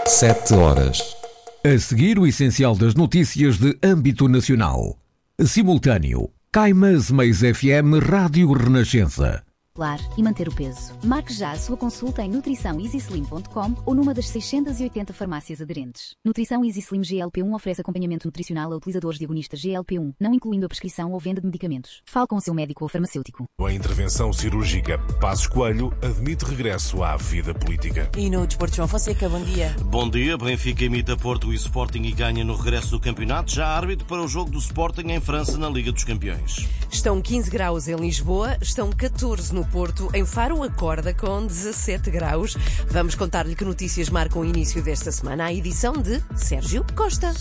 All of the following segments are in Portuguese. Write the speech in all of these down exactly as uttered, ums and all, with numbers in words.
Sete horas. A seguir, o essencial das notícias de âmbito nacional. Simultâneo. Caimás Mais F M Rádio Renascença. E manter o peso. Marque já a sua consulta em nutrição easy slim ponto com ou numa das seiscentas e oitenta farmácias aderentes. Nutrição Easy Slim G L P um oferece acompanhamento nutricional a utilizadores de agonistas G L P um, não incluindo a prescrição ou venda de medicamentos. Fale com o seu médico ou farmacêutico. A intervenção cirúrgica Passos Coelho admite regresso à vida política. E no Desporto, João Fonseca, bom dia. Bom dia. Benfica imita Porto e Sporting e ganha no regresso do campeonato. Já árbitro para o jogo do Sporting em França na Liga dos Campeões. Estão quinze graus em Lisboa, estão catorze no Porto. Em Faro acorda com dezassete graus. Vamos contar-lhe que notícias marcam o início desta semana. A edição de Sérgio Costa.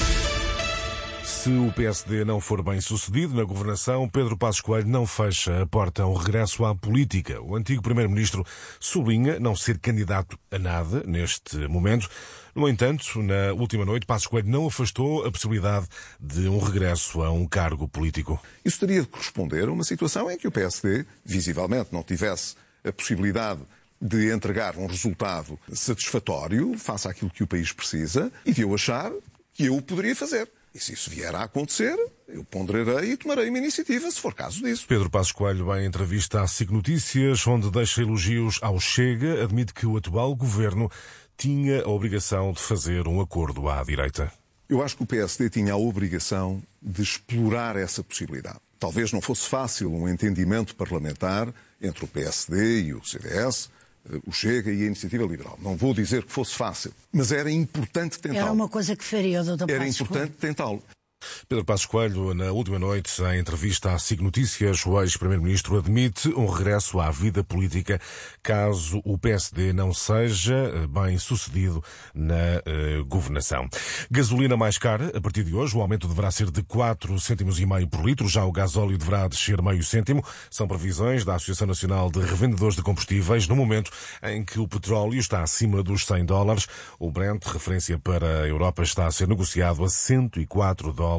Se o P S D não for bem sucedido na governação, Pedro Passos Coelho não fecha a porta a um regresso à política. O antigo primeiro-ministro sublinha não ser candidato a nada neste momento. No entanto, na última noite, Passos Coelho não afastou a possibilidade de um regresso a um cargo político. Isso teria de corresponder a uma situação em que o P S D, visivelmente, não tivesse a possibilidade de entregar um resultado satisfatório face àquilo que o país precisa e de eu achar que eu o poderia fazer. E se isso vier a acontecer, eu ponderarei e tomarei uma iniciativa, se for caso disso. Pedro Passos Coelho, em entrevista à S I C Notícias, onde deixa elogios ao Chega, admite que o atual governo tinha a obrigação de fazer um acordo à direita. Eu acho que o P S D tinha a obrigação de explorar essa possibilidade. Talvez não fosse fácil um entendimento parlamentar entre o P S D e o C D S, o Chega e a Iniciativa Liberal. Não vou dizer que fosse fácil, mas era importante tentá-lo. Era uma coisa que faria o doutor Era Passos importante tentá-lo. Pedro Passos Coelho, na última noite, em entrevista à S I C Notícias, o ex-primeiro-ministro admite um regresso à vida política caso o P S D não seja bem sucedido na uh, governação. Gasolina mais cara, a partir de hoje, o aumento deverá ser de quatro cêntimos e meio por litro, já o gasóleo deverá descer meio cêntimo. São previsões da Associação Nacional de Revendedores de Combustíveis no momento em que o petróleo está acima dos cem dólares. O Brent, referência para a Europa, está a ser negociado a cento e quatro dólares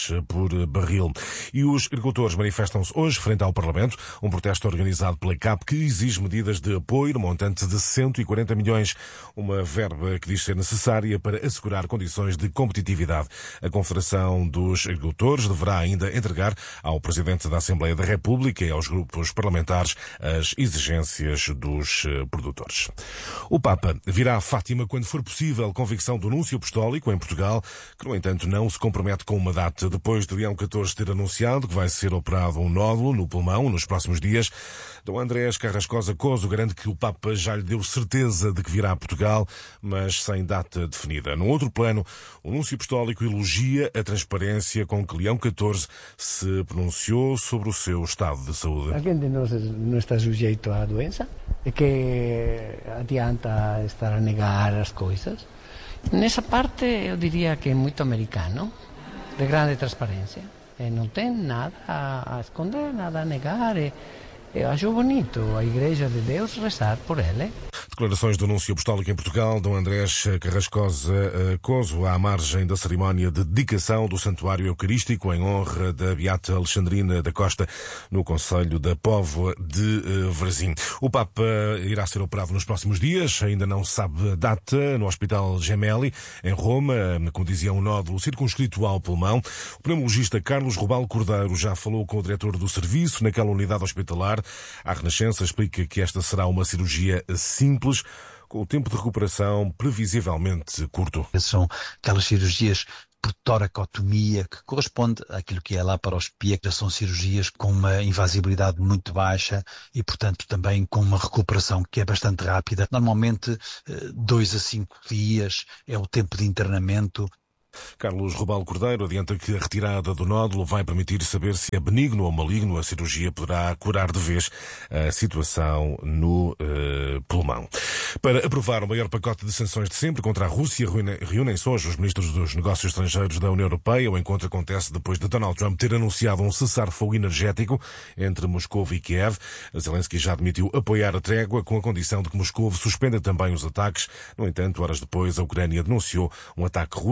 por barril. E os agricultores manifestam-se hoje frente ao Parlamento, um protesto organizado pela C A P que exige medidas de apoio no montante de cento e quarenta milhões, uma verba que diz ser necessária para assegurar condições de competitividade. A Confederação dos Agricultores deverá ainda entregar ao Presidente da Assembleia da República e aos grupos parlamentares as exigências dos produtores. O Papa virá a Fátima quando for possível, convicção do Núncio Apostólico em Portugal, que no entanto não se compromete com uma data. Depois de Leão catorze ter anunciado que vai ser operado um nódulo no pulmão nos próximos dias, Dom Andrés Carrascosa Coso garante que o Papa já lhe deu certeza de que virá a Portugal, mas sem data definida. No outro plano, o Núncio Apostólico elogia a transparência com que Leão catorze se pronunciou sobre o seu estado de saúde. A gente não, não está sujeito à doença, é que adianta estar a negar as coisas. Nessa parte eu diria que é muito americano, de grande transparência. E não tem nada a esconder, nada a negar. E, eu acho bonito a Igreja de Deus rezar por ele. Declarações do Núncio Apostólico em Portugal, Dom Andrés Carrascosa Coso, à margem da cerimónia de dedicação do Santuário Eucarístico em honra da Beata Alexandrina da Costa, no concelho da Póvoa de Varzim. O Papa irá ser operado nos próximos dias, ainda não se sabe a data, no Hospital Gemelli, em Roma, como dizia, um nódulo circunscrito ao pulmão. O pneumologista Carlos Rubal Cordeiro já falou com o diretor do serviço naquela unidade hospitalar. A Renascença explica que esta será uma cirurgia simples, com o tempo de recuperação previsivelmente curto. São aquelas cirurgias por toracotomia, que corresponde àquilo que é laparoscopia, que são cirurgias com uma invasibilidade muito baixa e, portanto, também com uma recuperação que é bastante rápida. Normalmente, dois a cinco dias é o tempo de internamento. Carlos Rubal Cordeiro adianta que a retirada do nódulo vai permitir saber se é benigno ou maligno. A cirurgia poderá curar de vez a situação no uh, pulmão. Para aprovar o maior pacote de sanções de sempre contra a Rússia, reúnem-se hoje os ministros dos negócios estrangeiros da União Europeia. O encontro acontece depois de Donald Trump ter anunciado um cessar-fogo energético entre Moscou e Kiev. Zelensky já admitiu apoiar a trégua com a condição de que Moscou suspenda também os ataques. No entanto, horas depois, a Ucrânia denunciou um ataque russo contra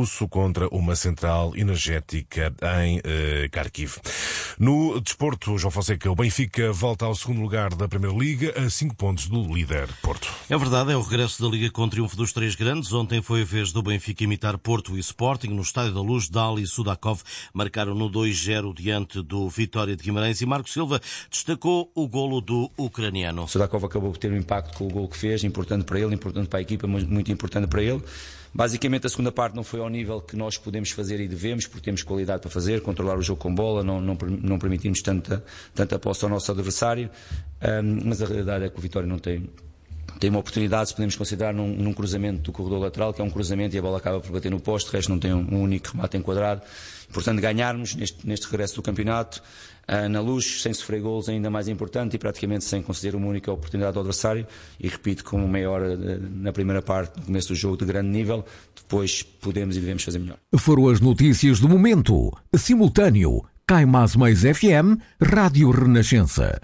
contra uma central energética em eh, Kharkiv. No desporto, João Fonseca, o Benfica volta ao segundo lugar da Primeira Liga a cinco pontos do líder Porto. É verdade, é o regresso da Liga com triunfo dos três grandes. Ontem foi a vez do Benfica imitar Porto e Sporting. No Estádio da Luz, Dali e Sudakov marcaram no dois zero diante do Vitória de Guimarães e Marco Silva destacou o golo do ucraniano. Sudakov acabou por ter um impacto com o golo que fez, importante para ele, importante para a equipa, mas muito importante para ele. Basicamente a segunda parte não foi ao nível que nós podemos fazer e devemos, porque temos qualidade para fazer, controlar o jogo com bola, não, não, não permitimos tanta, tanta posse ao nosso adversário, um, mas a realidade é que o Vitória não tem... Tem uma oportunidade, se podemos considerar, num, num cruzamento do corredor lateral, que é um cruzamento e a bola acaba por bater no poste, o resto não tem um, um único remate enquadrado. Portanto, ganharmos neste, neste regresso do campeonato, uh, na Luz, sem sofrer golos, ainda mais importante e praticamente sem conceder uma única oportunidade ao adversário. E repito, com meia hora uh, na primeira parte, no começo do jogo, de grande nível, depois podemos e devemos fazer melhor. Foram as notícias do momento. Simultâneo, Caimás Mais F M, Rádio Renascença.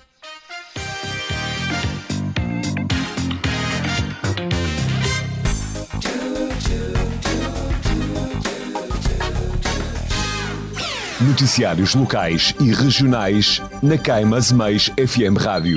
Noticiários locais e regionais na Caimás Mais F M Rádio.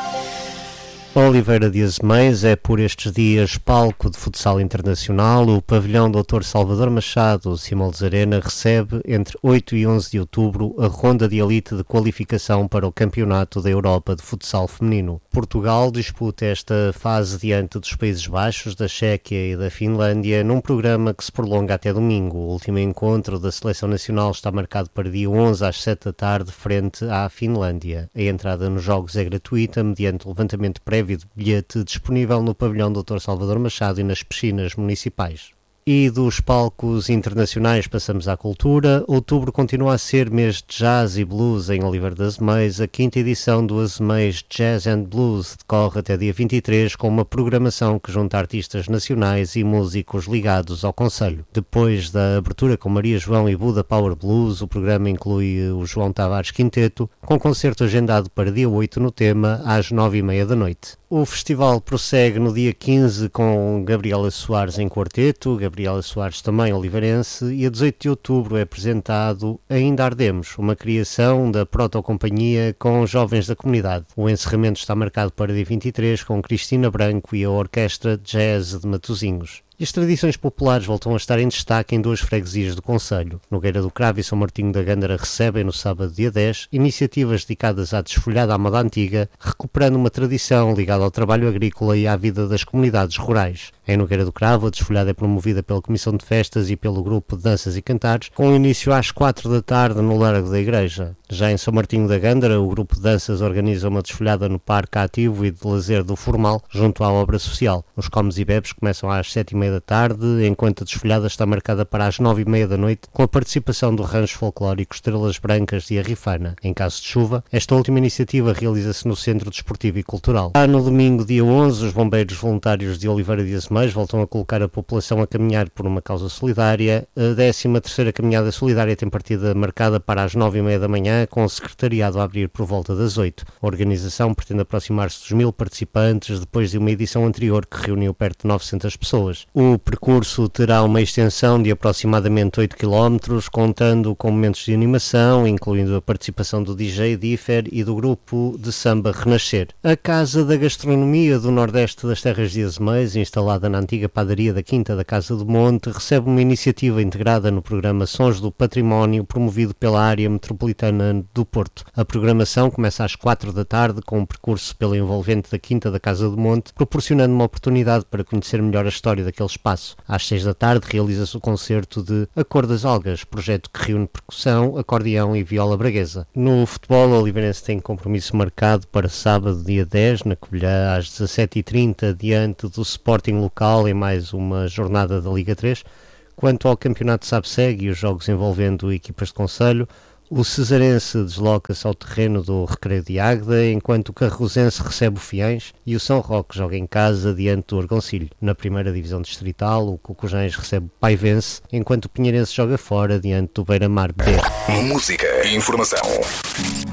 Oliveira de Azeméis é por estes dias palco de futsal internacional. O pavilhão doutor Salvador Machado Simões Arena recebe entre oito e onze de outubro a ronda de elite de qualificação para o Campeonato da Europa de Futsal Feminino. Portugal disputa esta fase diante dos Países Baixos, da Chequia e da Finlândia num programa que se prolonga até domingo. O último encontro da Seleção Nacional está marcado para dia onze às sete da tarde frente à Finlândia. A entrada nos jogos é gratuita mediante o levantamento prévio de bilhete disponível no pavilhão doutor Salvador Machado e nas piscinas municipais. E dos palcos internacionais passamos à cultura. Outubro continua a ser mês de jazz e blues em Oliveira de Azeméis. A quinta edição do Azeméis Jazz and Blues decorre até dia vinte e três com uma programação que junta artistas nacionais e músicos ligados ao concelho. Depois da abertura com Maria João e Buda Power Blues, o programa inclui o João Tavares Quinteto, com concerto agendado para dia oito no tema, às nove e meia da noite. O festival prossegue no dia quinze com Gabriela Soares em quarteto, Gabriela Soares também oliveirense, e a dezoito de outubro é apresentado Ainda Ardemos, uma criação da Protocompanhia com jovens da comunidade. O encerramento está marcado para dia vinte e três com Cristina Branco e a Orquestra Jazz de Matosinhos. E as tradições populares voltam a estar em destaque em duas freguesias do concelho. Nogueira do Cravo e São Martinho da Gândara recebem no sábado dia dez iniciativas dedicadas à desfolhada à moda antiga, recuperando uma tradição ligada ao trabalho agrícola e à vida das comunidades rurais. Em Nogueira do Cravo, a desfolhada é promovida pela Comissão de Festas e pelo Grupo de Danças e Cantares, com início às quatro da tarde no Largo da Igreja. Já em São Martinho da Gândara, o Grupo de Danças organiza uma desfolhada no Parque Ativo e de Lazer do Formal, junto à obra social. Os comes e bebes começam às sete e meia da tarde, enquanto a desfolhada está marcada para as nove e meia da noite, com a participação do rancho folclórico Estrelas Brancas e a Rifana. Em caso de chuva, esta última iniciativa realiza-se no Centro Desportivo e Cultural. Já no domingo, dia onze, os bombeiros voluntários de Oliveira de Azeméis voltam a colocar a população a caminhar por uma causa solidária. A décima terceira caminhada solidária tem partida marcada para as nove e meia da manhã, com o secretariado a abrir por volta das oito. A organização pretende aproximar-se dos mil participantes depois de uma edição anterior que reuniu perto de novecentas pessoas. O percurso terá uma extensão de aproximadamente oito quilómetros, contando com momentos de animação, incluindo a participação do D J Differ e do grupo de samba Renascer. A Casa da Gastronomia do Nordeste das Terras de Azeméis, instalada na antiga padaria da Quinta da Casa do Monte, recebe uma iniciativa integrada no programa Sons do Património, promovido pela área metropolitana do Porto. A programação começa às quatro da tarde, com um percurso pela envolvente da Quinta da Casa do Monte, proporcionando uma oportunidade para conhecer melhor a história daquele espaço. Às seis da tarde realiza-se o concerto de A Cor das Algas, projeto que reúne percussão, acordeão e viola braguesa. No futebol, o Oliveirense tem compromisso marcado para sábado, dia dez, na Covilhã, às dezassete e trinta, diante do Sporting local, em mais uma jornada da Liga três. Quanto ao campeonato de SABSEG e os jogos envolvendo equipas de concelho, o Cesarense desloca-se ao terreno do Recreio de Águeda, enquanto o Carrosense recebe o Fiães e o São Roque joga em casa diante do Argoncilho. Na primeira divisão distrital, o Cocujães recebe o Paivense, enquanto o Pinheirense joga fora diante do Beira-Mar B. Música e informação.